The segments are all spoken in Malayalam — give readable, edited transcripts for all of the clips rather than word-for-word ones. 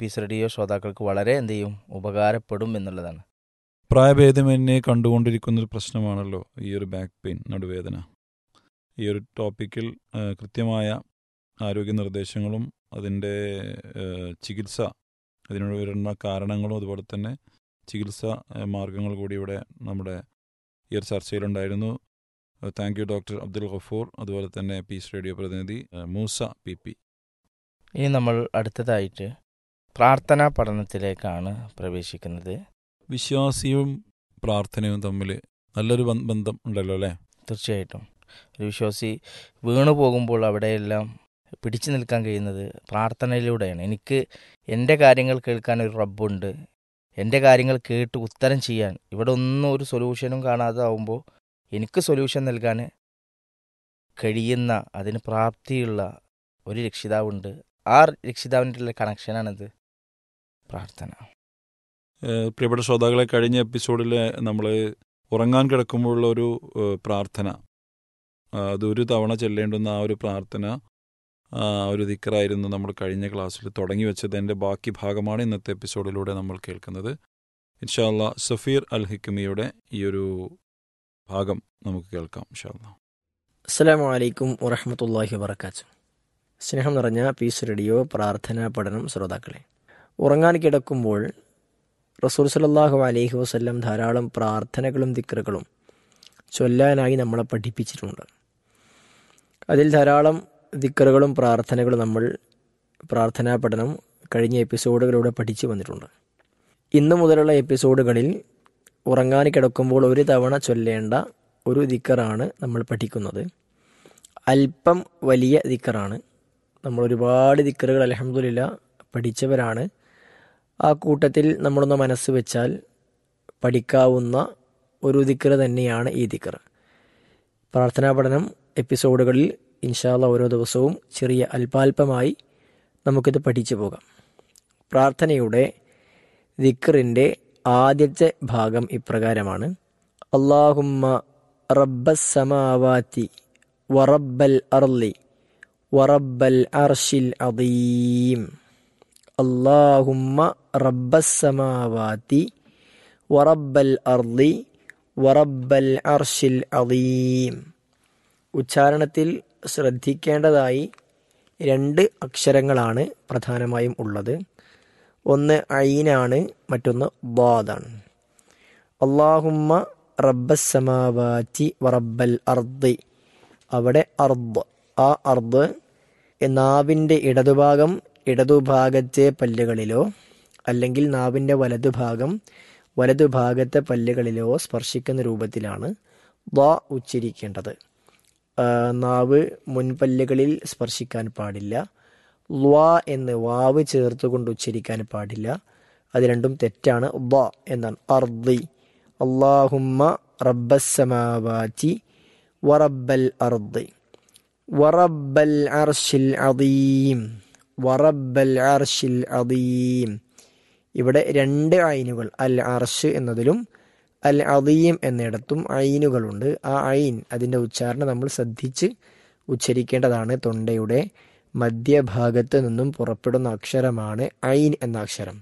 പീസ് റേഡിയോ ശ്രോതാക്കൾക്ക് വളരെ എന്ത് ചെയ്യും ഉപകാരപ്പെടും എന്നുള്ളതാണ്. പ്രായഭേദമന്യേ കണ്ടുകൊണ്ടിരിക്കുന്നൊരു പ്രശ്നമാണല്ലോ ഈ ഒരു ബാക്ക് പെയിൻ, നടുവേദന. ഈ ഒരു ടോപ്പിക്കിൽ കൃത്യമായ ആരോഗ്യ നിർദ്ദേശങ്ങളും അതിൻ്റെ ചികിത്സ, അതിനോട് വരുന്ന കാരണങ്ങളും അതുപോലെ തന്നെ ചികിത്സ മാർഗങ്ങൾ കൂടി ഇവിടെ നമ്മുടെ ഈ ഒരു ചർച്ചയിലുണ്ടായിരുന്നു. Thank you doctor Abdul Gafoor, അതുപോലെ തന്നെ പീസ് റേഡിയോ പ്രതിനിധി മൂസ PP. ഇനി നമ്മൾ അടുത്തതായിട്ട് പ്രാർത്ഥനാ പഠനത്തിലേക്കാണ് പ്രവേശിക്കുന്നത്. വിശ്വാസിയും പ്രാർത്ഥനയും തമ്മിൽ നല്ലൊരു ബന്ധം ഉണ്ടല്ലോ അല്ലേ? തീർച്ചയായിട്ടും ഒരു വിശ്വാസി വീണു പോകുമ്പോൾ അവിടെയെല്ലാം പിടിച്ചു നിൽക്കാൻ കഴിയുന്നത് പ്രാർത്ഥനയിലൂടെയാണ്. എനിക്ക് എൻ്റെ കാര്യങ്ങൾ കേൾക്കാൻ ഒരു റബ്ബുണ്ട്, എൻ്റെ കാര്യങ്ങൾ കേട്ട് ഉത്തരം ചെയ്യാൻ ഇവിടെ ഒന്നും ഒരു സൊല്യൂഷനും കാണാതെ ആവുമ്പോൾ എനിക്ക് സൊല്യൂഷൻ നൽകാൻ കഴിയുന്ന, അതിന് പ്രാപ്തിയുള്ള ഒരു രക്ഷിതാവുണ്ട്. ആ രക്ഷിതാവിൻ്റെ കണക്ഷനാണിത്, പ്രാർത്ഥന. പ്രിയപ്പെട്ട ശ്രോതാക്കളെ, കഴിഞ്ഞ എപ്പിസോഡിൽ നമ്മൾ ഉറങ്ങാൻ കിടക്കുമ്പോഴുള്ള ഒരു പ്രാർത്ഥന, അതൊരു തവണ ചെല്ലേണ്ടുന്ന ആ ഒരു പ്രാർത്ഥന, ഒരു ദിക്റായിരുന്നു നമ്മൾ കഴിഞ്ഞ ക്ലാസ്സിൽ തുടങ്ങി വെച്ചത്. എൻ്റെ ബാക്കി ഭാഗമാണ് ഇന്നത്തെ എപ്പിസോഡിലൂടെ നമ്മൾ കേൾക്കുന്നത്. ഇൻഷാ അല്ലാഹ് സഫീർ അൽ ഹിക്മിയുടെ ഈ ഒരു ഭാഗം നമുക്ക് കേൾക്കാം ഇൻഷാ അല്ലാഹ്. അസ്സലാമു അലൈക്കും വറഹ്മത്തുള്ളാഹി വബറകാതുഹു. സ്നേഹം നിറഞ്ഞ പീസ് റേഡിയോ പ്രാർത്ഥനാ പഠനം ശ്രോതാക്കളെ, ഉറങ്ങാൻ കിടക്കുമ്പോൾ റസൂൽ സല്ലല്ലാഹു അലൈഹി വസല്ലം ധാരാളം പ്രാർത്ഥനകളും ദിക്റുകളും ചൊല്ലാനായി നമ്മളെ പഠിപ്പിച്ചിട്ടുണ്ട്. അതിൽ ധാരാളം ദിക്റുകളും പ്രാർത്ഥനകളും നമ്മൾ പ്രാർത്ഥനാ പഠനം കഴിഞ്ഞ എപ്പിസോഡുകളിലൂടെ പഠിച്ചു വന്നിട്ടുണ്ട്. ഇന്നു മുതലുള്ള എപ്പിസോഡുകളിൽ ഉറങ്ങാൻ കിടക്കുമ്പോൾ ഒരു തവണ ചൊല്ലേണ്ട ഒരു ദിക്റാണ് നമ്മൾ പഠിക്കുന്നത്. അല്പം വലിയ ദിക്റാണ്. നമ്മൾ ഒരുപാട് ദിക്റുകൾ അൽഹംദുലില്ലാഹ് പഠിച്ചവരാണ്. ആ കൂട്ടത്തിൽ നമ്മളൊന്ന് മനസ്സ് വെച്ചാൽ പഠിക്കാവുന്ന ഒരു ദിക്ർ തന്നെയാണ് ഈ ദിക്ർ. പ്രാർത്ഥനാ പഠനം എപ്പിസോഡുകളിൽ ഇൻഷാ അല്ലാഹ് ഓരോ ദിവസവും ചെറിയ അല്പാൽപമായി നമുക്കിത് പഠിച്ചു പോകാം. പ്രാർത്ഥനയുടെ ദിക്റിൻ്റെ ആദ്യത്തെ ഭാഗം ഇപ്രകാരമാണ്: അല്ലാഹുമ്മ റബ്ബസ് സമാവാതി വറബ്ബൽ അർളി വറബ്ബൽ അർശിൽ അദീം. അല്ലാഹുമ്മ റബ്ബസ് സമാവാതി വറബ്ബൽ അർളി വറബ്ബൽ അർശിൽ അദീം. ഉച്ചാരണത്തിൽ ശ്രദ്ധിക്കേണ്ടതായി 2 അക്ഷരങ്ങളാണ് പ്രധാനമായും ഉള്ളത്. ഒന്ന് ഐനാണ്, മറ്റൊന്ന് ളാദാണ്. അല്ലാഹുമ്മ റബ്ബസ് സമാവാതി വറബ്ബൽ അർളി, അവിടെ അർദ്, ആ അർദ് നാവിൻ്റെ ഇടതുഭാഗം ഇടതുഭാഗത്തെ പല്ലുകളിലോ അല്ലെങ്കിൽ നാവിൻ്റെ വലതുഭാഗത്തെ പല്ലുകളിലോ സ്പർശിക്കുന്ന രൂപത്തിലാണ് ള ഉച്ചരിക്കേണ്ടത്. നാവ് മുൻപല്ലുകളിൽ സ്പർശിക്കാൻ പാടില്ല. ള എന്ന് വാവ് ചേർത്തുകൊണ്ട് ഉച്ചരിക്കാൻ പാടില്ല. അത് രണ്ടും തെറ്റാണ്. ള എന്നാണ്. അർളി. അല്ലാഹുമ്മ റബ്ബസ് സമാവാതി വറബ്ബൽ അർളി വറബ്ബൽ അർശിൽ അദീം വറബ്ബൽ അർശിൽ അദീം. ഇവിടെ 2 ഐനുകൾ, അൽ അർശ് എന്നതിലും അൽ അദീം എന്നിടത്തും ഐനുകളുണ്ട്. ആ ഐൻ, അതിൻ്റെ ഉച്ചാരണം നമ്മൾ ശ്രദ്ധിച്ച് ഉച്ചരിക്കേണ്ടതാണ്. തൊണ്ടയുടെ മധ്യഭാഗത്ത് നിന്നും പുറപ്പെടുന്ന അക്ഷരമാണ് ഐൻ എന്ന അക്ഷരം.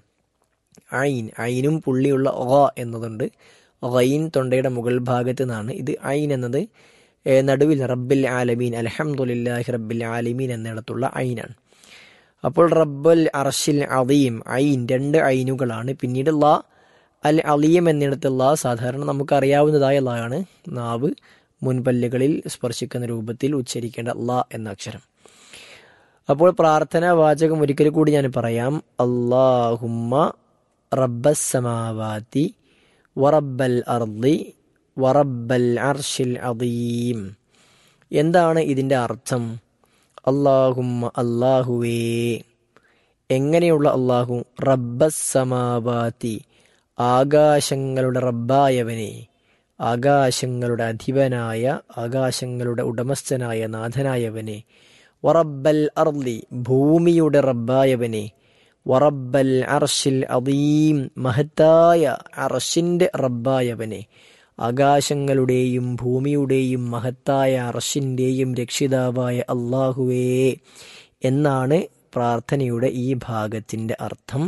ഐനും പുള്ളിയുള്ള ഒ എന്നതുണ്ട്. ഐൻ തൊണ്ടയുടെ മുകൾ ഭാഗത്ത് നിന്നാണ്. ഇത് ഐൻ എന്നത് നടുവിൽ റബ്ബിൽ ആലമീൻ, അൽഹംദുലില്ലാഹി റബ്ബിൽ ആലമീൻ എന്നിടത്തുള്ള ഐനാണ്. അപ്പോൾ റബ്ബുൽ അർശിൽ അദീം, ഐൻ 2 ഐനുകളാണ്. പിന്നീട് ലാ, അൽ അലീം എന്നിടത്ത് ലാ സാധാരണ നമുക്കറിയാവുന്നതായ ലാ ആണ്. നാവ് മുൻപല്ലുകളിൽ സ്പർശിക്കുന്ന രൂപത്തിൽ ഉച്ചരിക്കേണ്ട ലാ എന്ന അക്ഷരം. അപ്പോൾ പ്രാർത്ഥനാ വാചകം ഒരിക്കൽ കൂടി ഞാൻ പറയാം: അല്ലാഹുമ്മ റബ്ബസ് സമാവാതി വറബ്ബൽ അർളി വറബ്ബൽ അർശിൽ അദീം. എന്താണ് ഇതിൻ്റെ അർത്ഥം? അല്ലാഹുമ്മ, അല്ലാഹുവേ. എങ്ങനെയുള്ള അല്ലാഹു? റബ്ബസ് സമാവാതി, ആകാശങ്ങളുടെ റബ്ബായവനെ, ആകാശങ്ങളുടെ അധിപനായ, ആകാശങ്ങളുടെ ഉടമസ്ഥനായ നാഥനായവനെ. വറബ്ബൽ അർളി, ഭൂമിയുടെ റബ്ബായവനെ. വറബ്ബൽ അർശിൽ അദീം, മഹത്തായ അർശിൻ്റെ റബ്ബായവനെ. ആകാശങ്ങളുടെയും ഭൂമിയുടെയും മഹത്തായ അർശിൻ്റെയും രക്ഷിതാവായ അല്ലാഹുവേ എന്നാണ് പ്രാർത്ഥനയുടെ ഈ ഭാഗത്തിൻ്റെ അർത്ഥം.